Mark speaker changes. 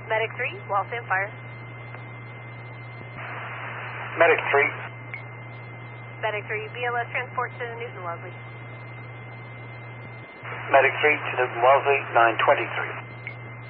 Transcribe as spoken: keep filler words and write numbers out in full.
Speaker 1: Medic three, Waltham Fire.
Speaker 2: Medic three.
Speaker 1: Medic three, B L S transport to Newton Wellesley.
Speaker 2: Medic three to Newton Wellesley, nine twenty-three.